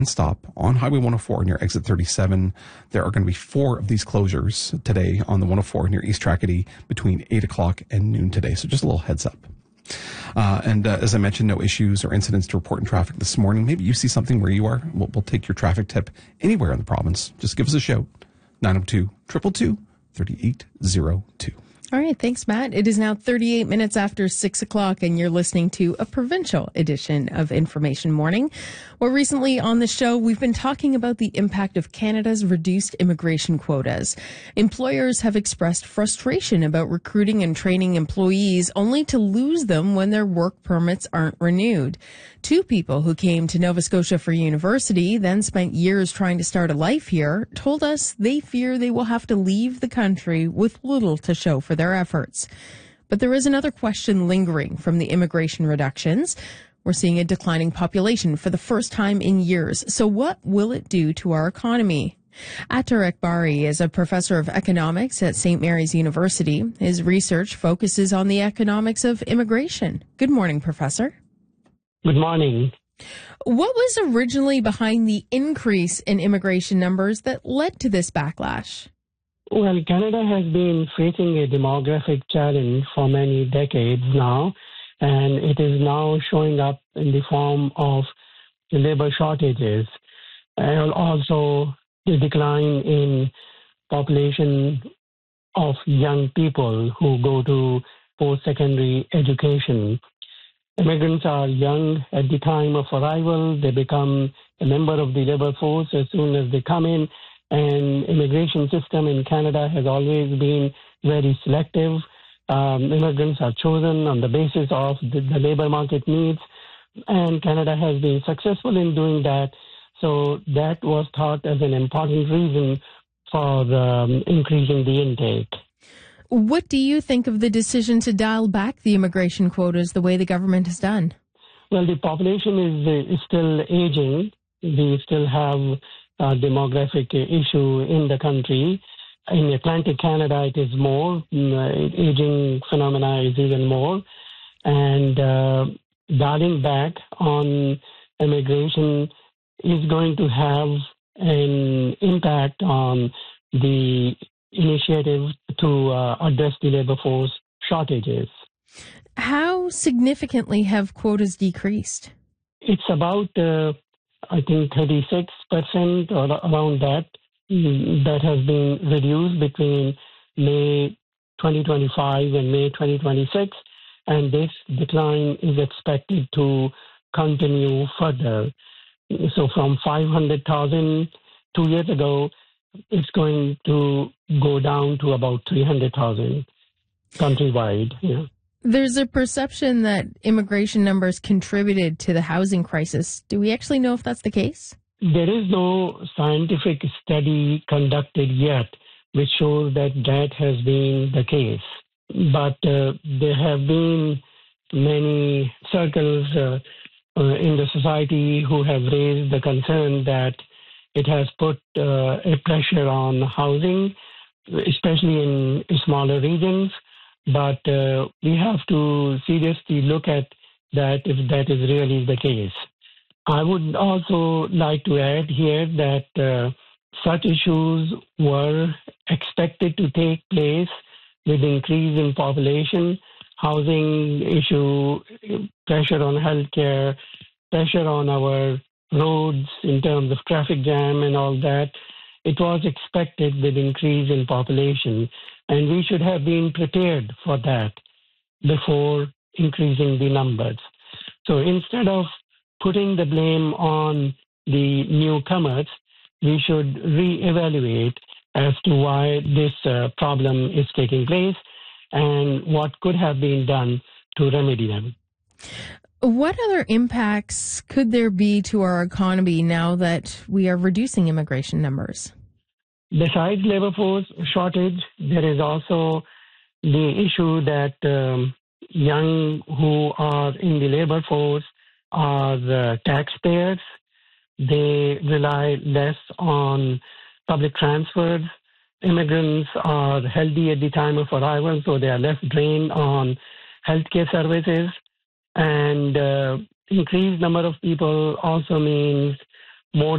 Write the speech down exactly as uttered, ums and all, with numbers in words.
stop on Highway one oh four near exit thirty-seven. There are going to be four of these closures today on the one oh four near East Tracadie between eight o'clock and noon today. So just a little heads up. Uh, and uh, as I mentioned, no issues or incidents to report in traffic this morning. Maybe you see something where you are. We'll, we'll take your traffic tip anywhere in the province. Just give us a shout. nine oh two, two two two, three eight oh two. All right. Thanks, Matt. It is now thirty-eight minutes after six o'clock, and you're listening to a provincial edition of Information Morning. Well, recently on the show, we've been talking about the impact of Canada's reduced immigration quotas. Employers have expressed frustration about recruiting and training employees only to lose them when their work permits aren't renewed. Two people who came to Nova Scotia for university, then spent years trying to start a life here, told us they fear they will have to leave the country with little to show for their efforts. But there is another question lingering from the immigration reductions. We're seeing a declining population for the first time in years. So what will it do to our economy? Attar Akbari is a professor of economics at Saint Mary's University. His research focuses on the economics of immigration. Good morning, Professor. Good morning. What was originally behind the increase in immigration numbers that led to this backlash? Well, Canada has been facing a demographic challenge for many decades now, and it is now showing up in the form of labor shortages and also the decline in population of young people who go to post-secondary education. Immigrants are young at the time of arrival. They become a member of the labor force as soon as they come in. And immigration system in Canada has always been very selective. Um, immigrants are chosen on the basis of the, the labor market needs. And Canada has been successful in doing that. So that was thought as an important reason for um, increasing the intake. What do you think of the decision to dial back the immigration quotas the way the government has done? Well, the population is, uh, is still aging. We still have a demographic issue in the country. In Atlantic Canada, it is more. Uh, aging phenomena is even more. And uh, dialing back on immigration is going to have an impact on the initiative to uh, address the labor force shortages. How significantly have quotas decreased? It's about, uh, I think, thirty-six percent or around that, that has been reduced between May twenty twenty-five and May twenty twenty-six, and this decline is expected to continue further. So from five hundred thousand two years ago, it's going to go down to about three hundred thousand countrywide. Yeah. There's a perception that immigration numbers contributed to the housing crisis. Do we actually know if that's the case? There is no scientific study conducted yet which shows that that has been the case. But uh, there have been many circles uh, uh, in the society who have raised the concern that it has put uh, a pressure on housing, especially in smaller regions. But uh, we have to seriously look at that if that is really the case. I would also like to add here that uh, such issues were expected to take place with increase in population, housing issue, pressure on healthcare, pressure on our roads in terms of traffic jam and all that. It was expected with increase in population, and we should have been prepared for that before increasing the numbers. So instead of putting the blame on the newcomers, we should reevaluate as to why this uh, problem is taking place and what could have been done to remedy them. What other impacts could there be to our economy now that we are reducing immigration numbers? Besides labor force shortage, there is also the issue that um, young who are in the labor force are the taxpayers. They rely less on public transfers. Immigrants are healthy at the time of arrival, so they are less drained on healthcare services. And uh, increased number of people also means